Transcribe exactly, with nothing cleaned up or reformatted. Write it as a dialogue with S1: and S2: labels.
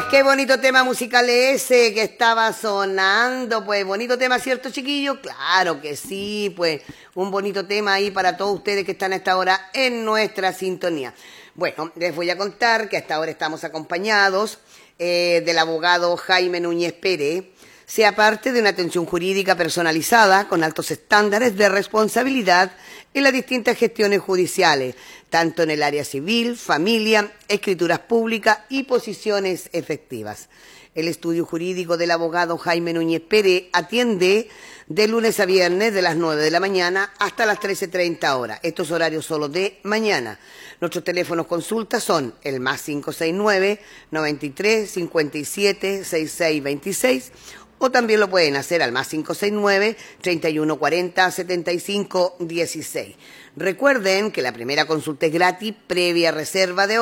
S1: qué bonito tema musical ese que estaba sonando, pues bonito tema, ¿cierto, chiquillos? Claro que sí, pues un bonito tema ahí para todos ustedes que están a esta hora en nuestra sintonía. Bueno, les voy a contar que hasta ahora estamos acompañados eh, del abogado Jaime Núñez Pérez, sea parte de una atención jurídica personalizada con altos estándares de responsabilidad en las distintas gestiones judiciales, tanto en el área civil, familia, escrituras públicas y posiciones efectivas. El estudio jurídico del abogado Jaime Núñez Pérez atiende de lunes a viernes de las nueve de la mañana hasta las trece treinta horas. Estos horarios solo de mañana. Nuestros teléfonos consulta son el más cinco seis nueve, noventa y tres, cincuenta y siete, sesenta y seis veintiséis o también lo pueden hacer al más cinco seis nueve, treinta y uno cuarenta, setenta y cinco dieciséis. Recuerden que la primera consulta es gratis, previa reserva de